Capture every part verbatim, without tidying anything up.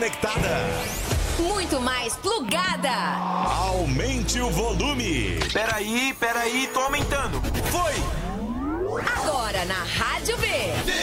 Conectada. Muito mais plugada. Aumente o volume. Peraí, peraí, tô aumentando. Foi. Agora na Rádio B.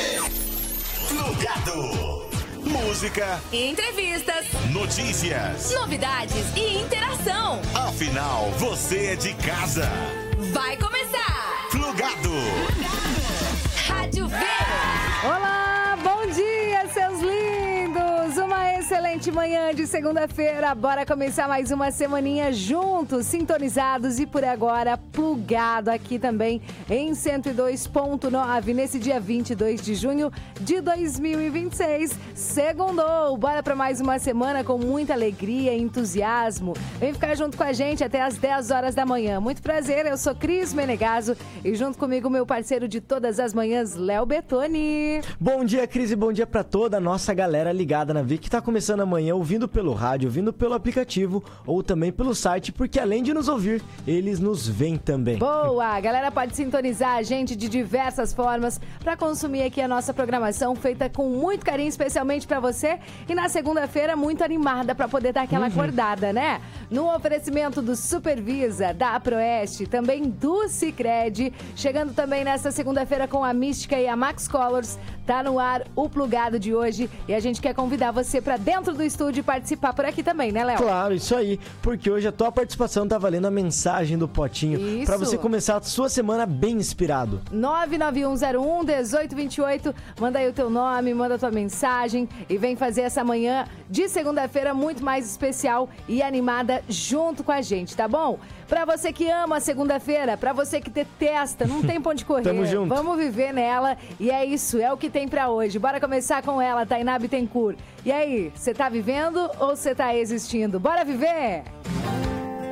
Plugado. Música, entrevistas, notícias, novidades e interação. Afinal, você é de casa. Vai começar. Plugado. Rádio B. Olá, bom dia, seus lindos. Uma excelente manhã de segunda-feira. Bora começar mais uma semaninha juntos, sintonizados e por agora plugado aqui também em cento e dois ponto nove nesse dia vinte e dois de junho de dois mil e vinte e seis. Segundou. Bora para mais uma semana com muita alegria e entusiasmo. Vem ficar junto com a gente até as dez horas da manhã. Muito prazer, eu sou Cris Menegaso e junto comigo meu parceiro de todas as manhãs, Léo Bettoni. Bom dia, Cris, e bom dia para toda a nossa galera ligada na V I, que tá começando amanhã ouvindo pelo rádio, ouvindo pelo aplicativo ou também pelo site, porque além de nos ouvir, eles nos veem também. Boa! A galera pode sintonizar a gente de diversas formas para consumir aqui a nossa programação feita com muito carinho, especialmente para você. E na segunda-feira, muito animada para poder dar aquela uhum. acordada, né? No oferecimento do Supervisa, da Proeste, também do Sicredi. Chegando também nessa segunda-feira com a Mística e a Max Colors. Tá no ar o plugado de hoje e a gente quer convidar você para dentro do estúdio e participar por aqui também, né, Léo? Claro, isso aí, porque hoje a tua participação tá valendo a mensagem do Potinho para você começar a sua semana bem inspirado. nove nove um zero um um oito dois oito, manda aí o teu nome, manda a tua mensagem e vem fazer essa manhã de segunda-feira muito mais especial e animada junto com a gente, tá bom? Pra você que ama a segunda-feira, pra você que detesta, não tem pra onde correr. Tamo junto. Vamos viver nela e é isso, é o que tem pra hoje. Bora começar com ela, Tainá Bittencourt. E aí, você tá vivendo ou você tá existindo? Bora viver!